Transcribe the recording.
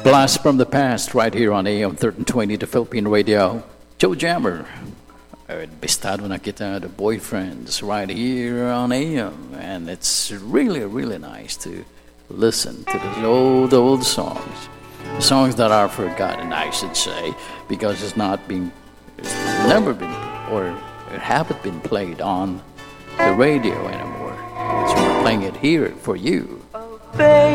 Blast from the Past right here on AM 1320, the Philippine Radio. Joe Jammer, Bistado na kita, the Boyfriends, right here on AM. And it's really, really nice to listen to those old songs. Songs that are forgotten, I should say, because it's never been, or it haven't been played on the radio anymore. So we're playing it here for you.